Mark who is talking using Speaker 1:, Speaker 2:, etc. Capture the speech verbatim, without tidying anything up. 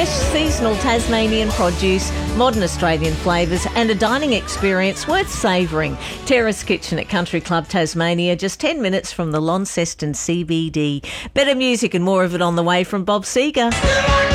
Speaker 1: Fresh seasonal Tasmanian produce, modern Australian flavours and a dining experience worth savouring. Terrace Kitchen at Country Club Tasmania, just ten minutes from the Launceston C B D. Better music and more of it on the way from Bob Seger.